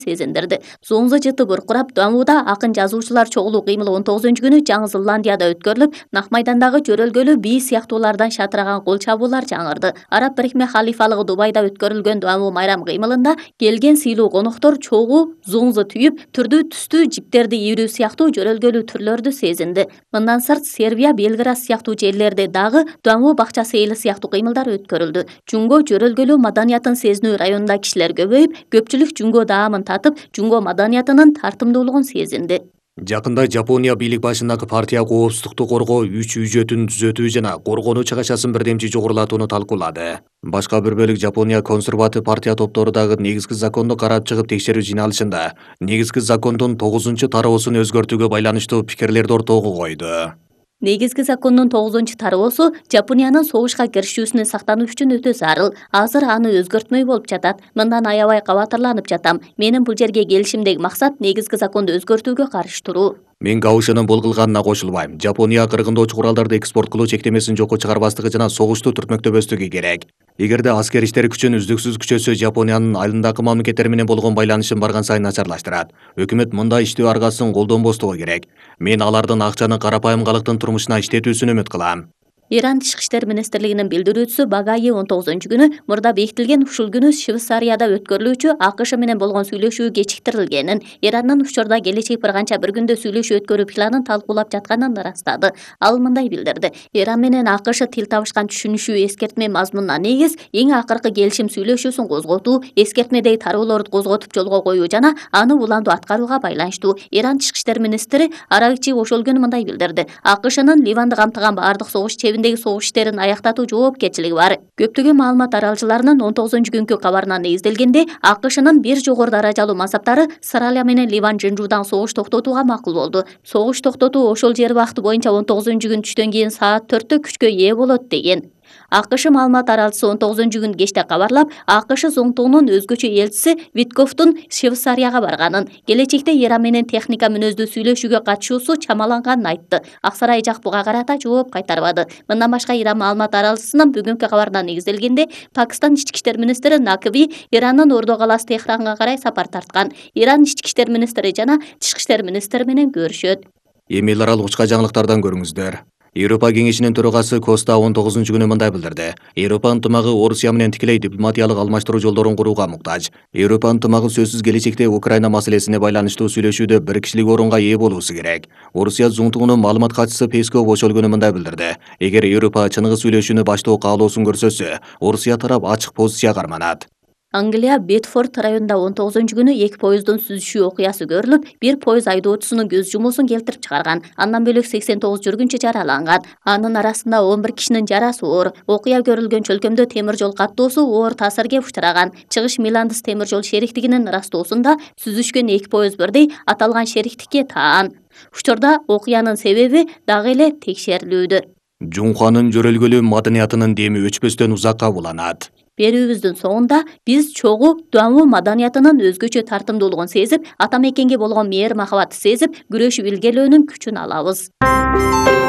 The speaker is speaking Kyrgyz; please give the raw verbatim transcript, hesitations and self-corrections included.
сезиндирди. Зоңзо жыты буркурап, Дамуда акын жазуучулар чогулуу кыймылы он тогузунчу күнү Жаңы Зеландияда өткөрүлүп, Нак майдандагы жөрөлгөлүү бий сыяктуулардан шатыраган кол чабуулар жаңырды. Араб Бирикме халифалыгы Дубайда өткөрүлгөн Даму майрам кыймылында келген сыйлуу коноктор чогуу зоңзо түйүп, түрдүү түстүү жиптерди ийрүү сыяктуу жөрөлгөлүү түрлөрдү сезинди. Мындан сырт Сербия, Белград сыяктуу жерлерде дагы Даму бакча сейли сыяктуу кыймылдар өткөрүлдү. Жунго жөрөлгөлүү маданиятын сезинүү районунда кишилер көбөйүп, көпчүлүк жунго даамын татып, жунго маданиятынын тартымдуулугун сезинди. Жакында Жапония бийлик башындагы партия коопсуздукту коргоо үч үжөтүн түзөтүү жана коргонуу чыгашасын бирдемчи жогорулатууну талкуулады. Башка бир бөлүк Жапония консерватив партия топтору дагы негизги законду карап чыгып текшерүү жыйналышында негизги закондун тогузунчу тароосун өзгөртүүгө байланыштуу пикирлерди ортого койду. Негизги закондун тогузунчу тароосу Жапониянын согушка киришүүсүнөн сактануу үчүн өтө зарыл. Азыр аны өзгөртмөй болуп жатат. Мындан аябай кабатырланып жатам. Менин бул жерге келишимдеги максат негизги законду өзгөртүүгө каршы туруу. Мен Гаушинин бул кылганына кошулбайм. Жапония кыргындоочу куралдарды экспорт кылуу чектемесин жокко чыгарбастыгы жана согушту түртмөктөбөстүгү керек. Эгерде аскер иштери күчүн үздүксүз күчөсө, Жапониянын айылындагы мамлекеттер менен болгон байланышын барган сайын начарлаштырат. Өкмөт мындай иштөө аргасын колдонбостугу керек. Мен алардын акчаны карапайым калктын турмушуна иштетүүсүн үмүт кылам. Иран Тышкы иштер министрлигинин билдирүүчүсү Багаи он тогузунчу күнү мурда бекитилген ушул күнү Швейцарияда өткөрүлүүчү АКШ менен болгон сүйлөшүү кечиктирилгенин, Ирандын учурда келечек бир канча бир күндө сүйлөшүү өткөрүү планын талкуулап жатканын ырастады. Ал мындай билдирди: Иран менен АКШ тил табышкан түшүнүшүү эскертме мазмунуна негиз эң акыркы келишим сүйлөшүүсүн козготуу, эскертмедеги тароолорду козготуп жолго коюу жана аны уланду аткарууга байланыштуу. Иран Тышкы иштер министри Аракчи ошол күнү мындай билдирди: АКШнын Ливанды камтыган баардык согуш чебин согуш иштерин аяктатуу жоопкерчилиги бар. Көптөгөн маалымат аралчыларынын он тогузунчу күnkү кабарына негизделгенде, АКШнын бир жогору даражалуу мансаптары Сыралия менен Ливан Жынжуудан согуш токтотууга макул болду. Согуш токтотуу ошол жер убакыты боюнча он тогузунчу күн түштөн кийин саат төрттө күчкө ээ болот деген. АКШ маалымат аралчысы он тогузунчу күн кечте кабарлап, АКШ зоңтугунун өзгөчө элчиси Витковтун Швейцарияга барганын, келечекте Иран менен техника мүнөздүү сүйлөшүүгө катышуусу чамаланганын айтты. Ак сарай жак буга карата жооп кайтарбады. Мындан башка Иран маалымат аралчысынын бүгүнкү кабарына негизделгенде, Пакистан ички иштер министри Накви Ирандын Ордо калаасы Техранга карай сапар тарткан. Иран ички иштер министри жана Тышкы иштер министри менен көрүшөт. Эми эл аралык учка жаңылыктардан көрүңүздөр. Европа кеңешинин төрагасы Коста он тогузунчу күнү мындай билдирди: Европа ынтымагы Орусия менен тикелей дипломатиялык алмаштыруу жолдорун курууга муктаж. Европа ынтымагы сөзсүз келечекте Украина маселесине байланыштуу сүйлөшүүдө бир кишилик орунга ээ болуусу керек. Орусия зоңтугунун маалымат катчысы Песков ошол күнү мындай билдирди: Эгер Европа чыныгы сүйлөшүүнү баштоо каалоосун көрсөтсө, Орусия тарап ачык позиция карманат. Англия Бетфорд районунда он тогузунчу күнү эки поезддун сүзүшүү окуясы көрүлүп, бир поезд айдоочусунун көз жумуусун келтирип чыгарган. Андан бөлөк сексен тогуз жүргүнчү жараланган. Анын арасында он бир кишинин жарасы оор. Окуя көрүлгөн чөлкөмдө темир жол каттоосу оор таасирге учураган. Чыгыш Миландыс темир жол шериктигинин ырастоосунда сүзүшкөн эки поезд бирдей аталган шериктикке таан. Учурда окуянын себеби дагы эле текшерилүүдө. Жунханын жөрөлгөлүү маданиятынын деми өчпөстөн узакка уланат. Берүүбүздүн соңунда биз чогуу Даму маданиятынын өзгөчө тартымдуулугун сезип, ата мекенге болгон мээр махабатты сезип, күрөшүп илгерилөөнүн күчүн алабыз.